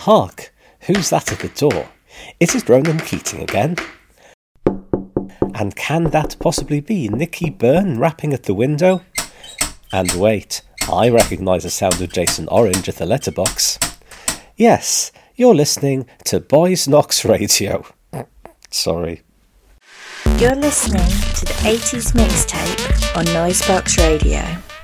Hark! Who's that at the door? Is it Ronan Keating again? And can that possibly be Nicky Byrne rapping at the window? And wait, I recognise the sound of Jason Orange at the letterbox. Yes, you're listening to Boys Knox Radio. Sorry. You're listening to the 80s mixtape on Noisebox Radio.